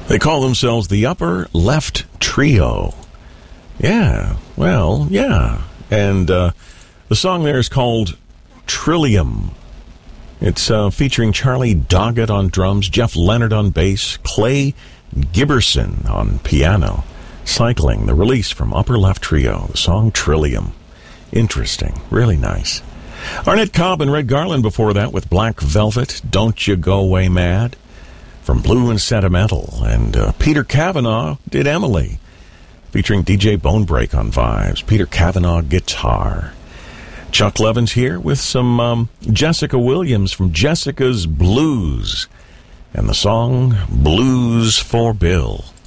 They call themselves the Upper Left Trio. Yeah, well, yeah. And the song there is called Trillium. It's featuring Charlie Doggett on drums, Jeff Leonard on bass, Clay Giberson on piano. Cycling, the release from Upper Left Trio, the song Trillium. Interesting, really nice. Arnett Cobb and Red Garland before that with Black Velvet, Don't You Go Away Mad. From Blue and Sentimental, and Peter Cavanaugh did Emily, featuring DJ Bonebreak on vibes, Peter Cavanaugh guitar. Chuck Levin's here with some Jessica Williams from Jessica's Blues, and the song Blues for Bill.